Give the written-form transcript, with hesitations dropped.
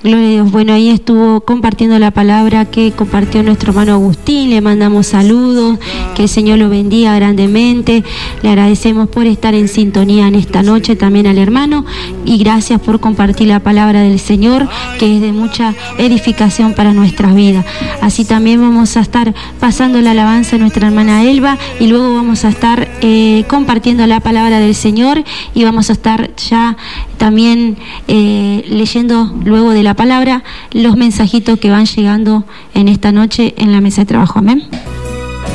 Gloria a Dios. Bueno, ahí estuvo compartiendo la palabra que compartió nuestro hermano Agustín. Le mandamos saludos, que el Señor lo bendiga grandemente. Le agradecemos por estar en sintonía en esta noche también al hermano, y gracias por compartir la palabra del Señor, que es de mucha edificación para nuestras vidas. Así también vamos a estar pasando la alabanza a nuestra hermana Elba, y luego vamos a estar compartiendo la palabra del Señor, y vamos a estar ya también leyendo luego de la palabra los mensajitos que van llegando en esta noche en la mesa de trabajo. Amén.